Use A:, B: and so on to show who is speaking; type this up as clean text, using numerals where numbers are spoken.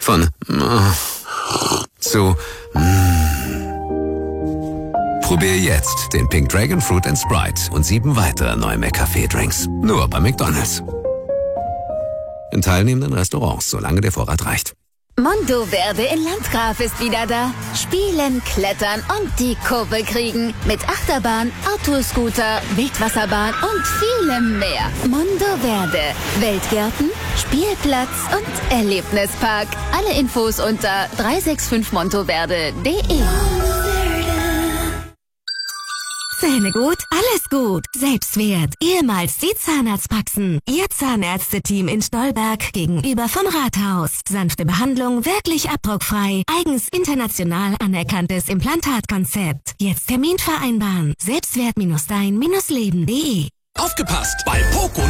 A: Von zu Probier jetzt den Pink Dragon Fruit & Sprite und 7 weitere neue McCafé-Drinks. Nur bei McDonald's. In teilnehmenden Restaurants, solange der Vorrat reicht.
B: Mondoverde in Landgraf ist wieder da. Spielen, klettern und die Kurve kriegen. Mit Achterbahn, Autoscooter, Wildwasserbahn und vielem mehr. Mondoverde. Weltgärten, Spielplatz und Erlebnispark. Alle Infos unter 365montoverde.de.
C: Zähne gut, alles gut. Selbstwert. Ehemals die Zahnarztpraxen. Ihr Zahnärzte-Team in Stolberg gegenüber vom Rathaus. Sanfte Behandlung, wirklich abdruckfrei. Eigens international anerkanntes Implantatkonzept. Jetzt Termin vereinbaren. Selbstwert-dein-leben.de.
D: Aufgepasst! Bei Poco